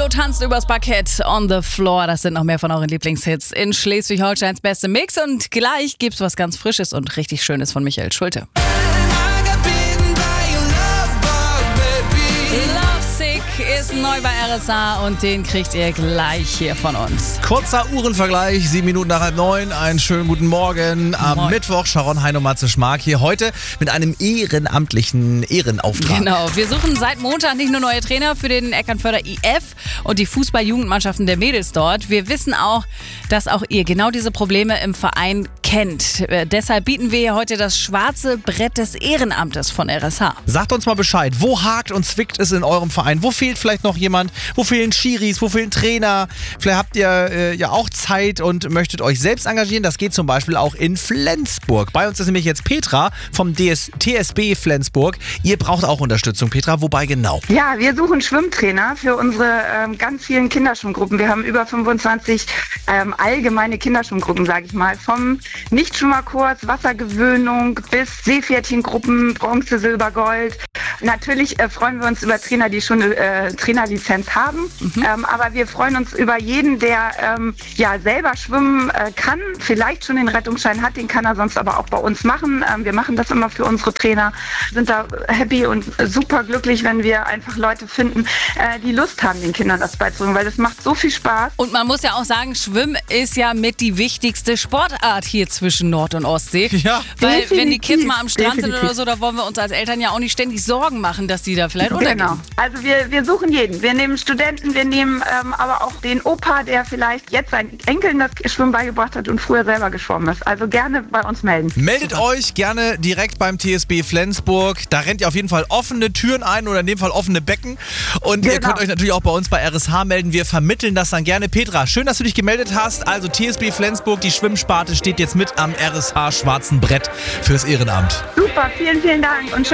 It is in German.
Milo tanzt übers Parkett on the floor. Das sind noch mehr von euren Lieblingshits in Schleswig-Holsteins beste Mix. Und gleich gibt's was ganz Frisches und richtig Schönes von Michael Schulte. Lovesick ist neu bei RSA und den kriegt ihr gleich hier von uns. Kurzer Uhrenvergleich, 7 Minuten nach 8:30. Einen schönen guten Morgen. Am Mittwoch, Sharon Hein und Matze Schmark hier heute mit einem ehrenamtlichen Ehrenauftrag. Genau, wir suchen seit Montag nicht nur neue Trainer für den Eckernförder IF und die Fußball-Jugendmannschaften der Mädels dort. Wir wissen auch, dass auch ihr genau diese Probleme im Verein kennt. Deshalb bieten wir hier heute das schwarze Brett des Ehrenamtes von RSH. Sagt uns mal Bescheid, wo hakt und zwickt es in eurem Verein? Wo fehlt vielleicht noch jemand? Wo fehlen Schiris? Wo fehlen Trainer? Vielleicht habt ihr ja auch Zeit und möchtet euch selbst engagieren. Das geht zum Beispiel auch in Flensburg. Bei uns ist nämlich jetzt Petra vom TSB Flensburg. Ihr braucht auch Unterstützung, Petra. Wobei genau? Ja, wir suchen Schwimmtrainer für unsere ganz vielen Kinderschwimmgruppen. Wir haben über 25 allgemeine Kinderschwimmgruppen, sage ich mal. Vom Nichtschwimmerkurs, Wassergewöhnung bis Seepferdchengruppen, Bronze, Silber, Gold. Natürlich freuen wir uns über Trainer, die schon eine Trainerlizenz haben. Aber wir freuen uns über jeden, der selber schwimmen kann, vielleicht schon den Rettungsschein hat, den kann er sonst aber auch bei uns machen. Wir machen das immer für unsere Trainer, sind da happy und super glücklich, wenn wir einfach Leute finden, die Lust haben, den Kindern das beizubringen, weil das macht so viel Spaß. Und man muss ja auch sagen, Schwimmen ist ja mit die wichtigste Sportart hier zwischen Nord- und Ostsee. Ja. Weil Definitiv, wenn die Kids mal am Strand sind definitiv. oder so, da wollen wir uns als Eltern ja auch nicht ständig Sorgen machen, dass die da vielleicht untergehen. Genau. Also wir suchen jeden. Wir nehmen Studenten, wir nehmen aber auch den Opa, der vielleicht jetzt seinen Enkeln das Schwimmen beigebracht hat und früher selber geschwommen ist. Also gerne bei uns melden. Meldet euch gerne direkt beim TSB Flensburg. Da rennt ihr auf jeden Fall offene Türen ein oder in dem Fall offene Becken. Und ihr könnt euch natürlich auch bei uns bei RSH melden. Wir vermitteln das dann gerne. Petra, schön, dass du dich gemeldet hast. Also TSB Flensburg, die Schwimmsparte steht jetzt mit am RSH schwarzen Brett fürs Ehrenamt. Super, vielen, vielen Dank und schön